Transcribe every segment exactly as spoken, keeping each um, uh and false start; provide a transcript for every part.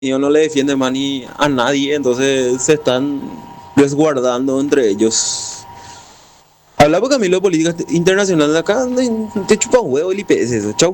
ellos no le defienden más ni a nadie, entonces se están resguardando entre ellos. Habla porque a mí lo de política internacional de acá te chupa un huevo el I P S eso, chau.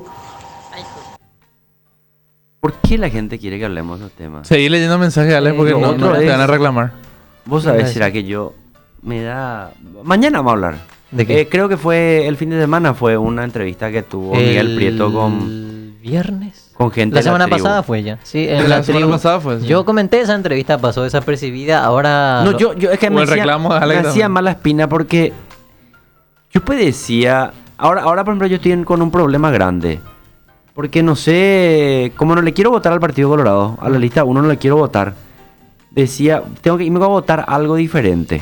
¿Por qué la gente quiere que hablemos de esos temas? Seguí leyendo mensajes, Alex, porque lo no, otro no te es- van a reclamar. Vos sabés, será que yo me da... Mañana vamos a hablar. ¿De qué? Eh, creo que fue el fin de semana, fue una entrevista que tuvo Miguel Prieto con, ¿El viernes? con gente La de semana tribu. pasada fue ya. Sí, en La la, semana tribu. pasada fue, sí. Yo comenté esa entrevista, pasó desapercibida. Ahora. No, lo- yo, yo es que O me el hacía, reclamo de me Alex hacía también. mala espina porque yo pues decía, ahora, ahora por ejemplo yo estoy en- con un problema grande. Porque no sé, como no le quiero votar al Partido Colorado, a la lista uno no le quiero votar. Decía, tengo que irme a votar algo diferente.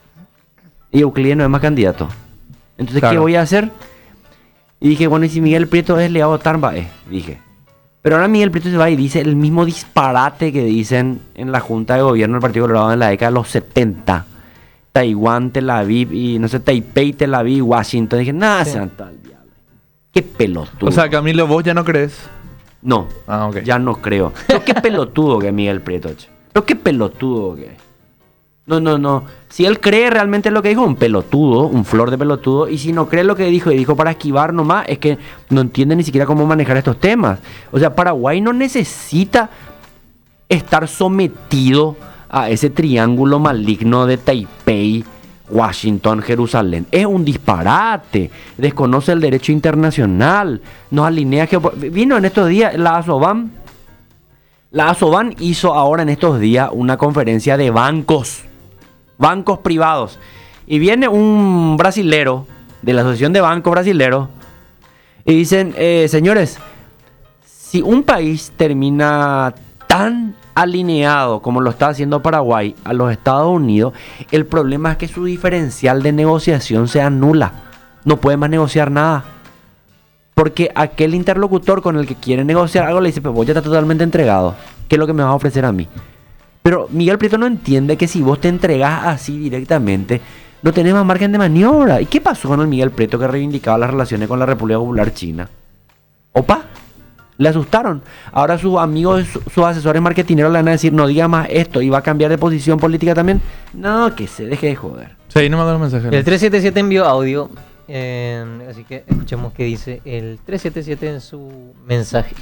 Y Euclides no es más candidato. Entonces, ¿qué Claro. voy a hacer? Y dije, bueno, y si Miguel Prieto es, le va a votar, va, eh, dije. Pero ahora Miguel Prieto se va y dice el mismo disparate que dicen en la Junta de Gobierno del Partido Colorado en la década de los setenta. Taiwán, Tel Aviv y no sé, Taipei, Tel Aviv, Washington. Dije, nada, Sí. santa al diablo. Qué pelotudo. O sea, Camilo, vos ya no crees. no, Ah, ok. ya no creo. Pero qué pelotudo que es Miguel Prieto, che. Pero qué pelotudo que es. No, no, no. Si él cree realmente lo que dijo, un pelotudo, un flor de pelotudo. Y si no cree lo que dijo y dijo para esquivar nomás, es que no entiende ni siquiera cómo manejar estos temas. O sea, Paraguay no necesita estar sometido a ese triángulo maligno de Taipei, Washington, Jerusalén. Es un disparate. Desconoce el derecho internacional. Nos alinea. geopo- Vino en estos días la ASOBAM. La ASOBAN hizo ahora en estos días una conferencia de bancos. Bancos privados. Y viene un brasilero de la Asociación de Bancos Brasileros. Y dicen, eh, señores, si un país termina tan alineado como lo está haciendo Paraguay a los Estados Unidos, el problema es que su diferencial de negociación se anula. No puede más negociar nada. Porque aquel interlocutor con el que quiere negociar algo le dice, pero vos ya estás totalmente entregado. ¿Qué es lo que me vas a ofrecer a mí? Pero Miguel Prieto no entiende que si vos te entregás así directamente, no tenés más margen de maniobra. ¿Y qué pasó con el Miguel Prieto que reivindicaba las relaciones con la República Popular China? Opa, le asustaron. Ahora sus amigos, su- sus asesores marketineros le van a decir, no diga más esto y va a cambiar de posición política también. No, que se deje de joder. Seguí, no mandó un mensaje. El trescientos setenta y siete envió audio. eh, así que escuchemos qué dice el trescientos setenta y siete en su mensaje.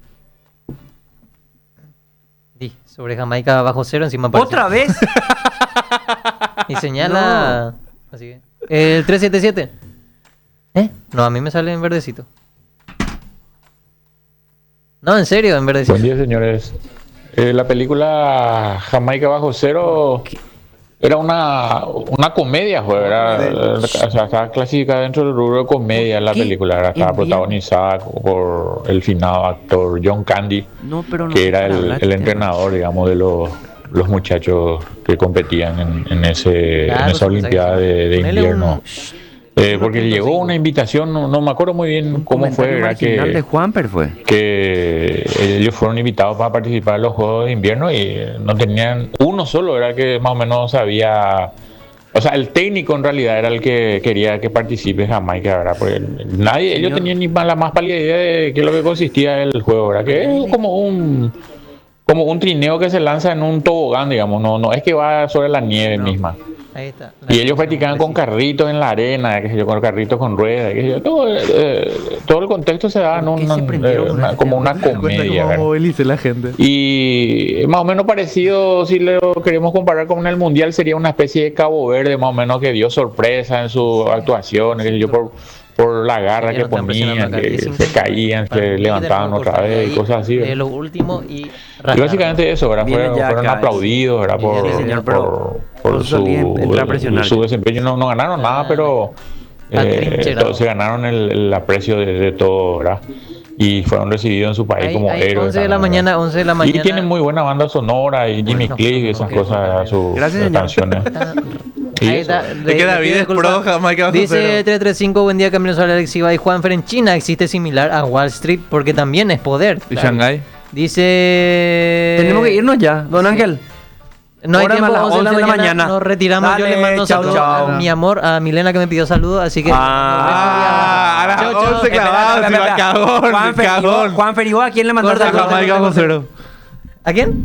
Di, sobre Jamaica bajo cero, encima aparece. ¿Otra vez? Y señala. Así que. El trescientos setenta y siete. ¿Eh? No, a mí me sale en verdecito. No, en serio, en verdecito. Buen día, señores. Eh, la película Jamaica Bajo Cero era una, una comedia, joder, era, eh, o sea, estaba clasificada dentro del rubro de comedia la ¿Qué? película, era- estaba Envíame. protagonizada por el finado actor John Candy, No, pero no. que era el, hablar el tema. entrenador, digamos, de los, los muchachos que competían en, en, ese, Claro, en esa sí, Olimpiada de, de Ponele invierno. un- Eh, porque uno punto llegó cinco. una invitación, no, no me acuerdo muy bien Un cómo fue, comentario era marginal que de Juanper fue. que ellos fueron invitados para participar en los Juegos de Invierno y no tenían uno solo, era el que más o menos sabía, o sea, el técnico en realidad era el que quería que participe Jamaica, ¿verdad? Porque nadie, ellos Señor. tenían ni más- la más pálida idea de qué es lo que consistía el juego, ¿verdad? Que es como un como un trineo que se lanza en un tobogán, digamos, no, no es que va sobre la nieve No. misma. Ahí está. Y ellos practicaban con carritos en la arena, qué sé yo, con carritos con ruedas, qué sé yo. Todo, eh, todo el contexto se da en ¿Por qué una, se prendieron eh, con una- este como una hombre? comedia. Cómo ¿verdad? movilice la gente. Y más o menos parecido, si lo queremos comparar con el Mundial, sería una especie de Cabo Verde, más o menos, que dio sorpresa en sus actuaciones, qué sé yo, por, por la garra Ya que no están presionando ponían, acá, que diez se cincuenta. caían, Para se mí, de levantaban nuevo, otra cortar vez, ahí, y cosas así. De ¿verdad? lo último y. Y rasgar. básicamente eso, ¿verdad? Viene Fueron, ya fueron acá. aplaudidos, ¿verdad? Por, Sí, señor, pero por, por por su, salir, entra a presionar. su desempeño. No, no ganaron nada, pero eh, Atrincherado. to- se ganaron el, el aprecio de, de todo, ¿verdad? Y fueron recibidos en su país Ahí- como ahí, héroes. once de la también, mañana, ¿verdad? once de la mañana. Y tienen muy buena banda sonora y Jimmy Bueno, Cliff y esas ok, cosas, ¿verdad? sus Gracias, sus señor. canciones. Y Ahí eso. está. Es que David es pro Jamaica bajo Dice cero. trescientos treinta y cinco, buen día Camilo Solar, Alexiva y Juanfer. En China existe similar a Wall Street porque también es poder. ¿Y Claro. Shanghái? Dice. Tenemos que irnos ya, don Ángel. No hay Ahora tiempo, a las once de la once de la mañana. mañana. Nos retiramos. Yo Dale, le mando chau, saludos chau. a mi amor, a Milena que me pidió saludos. Así que. Ah, a las Chau, chau. once clavado, Espera, encima, espera, espera. cagón, Juanfer, ¿y vos- cagón. Juanfer, ¿y vos a quién le Corta, mandaste corta, saludos? Jamaica bajo cero. ¿A quién?